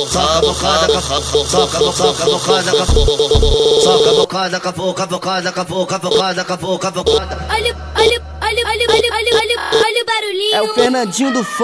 soca bocada, soca bocada, soca bocada, bocada. Olha o barulhinho. É o Fernandinho do